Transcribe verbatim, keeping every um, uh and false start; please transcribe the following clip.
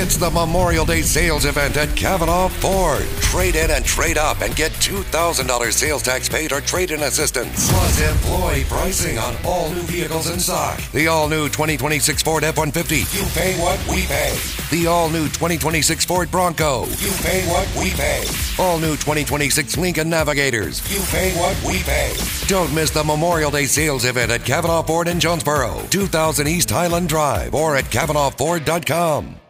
It's the Memorial Day sales event at Cavanaugh Ford. Trade in and trade up and get two thousand dollars sales tax paid or trade-in assistance. Plus employee pricing on all new vehicles in stock. The all-new twenty twenty-six Ford F one fifty. You pay what we pay. The all-new twenty twenty-six Ford Bronco. You pay what we pay. All-new twenty twenty-six Lincoln Navigators. You pay what we pay. Don't miss the Memorial Day sales event at Cavanaugh Ford in Jonesboro, two thousand East Highland Drive, or at Cavanaugh Ford dot com.